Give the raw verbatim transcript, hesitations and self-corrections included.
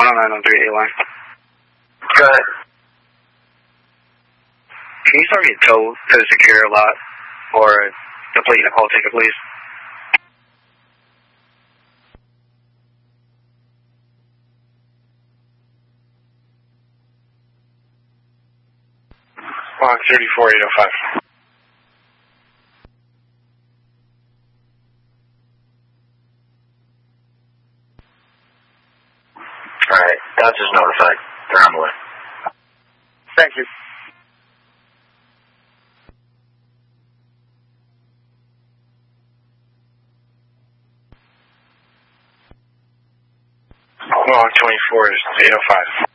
one oh nine oh three A-line. Go ahead. Can you start me a tow to the secure lot or complete a call ticket, please? Log thirty-four eight oh five. Alright, that's just notified. They're on the way. Thank you. Log twenty-four is eight oh five.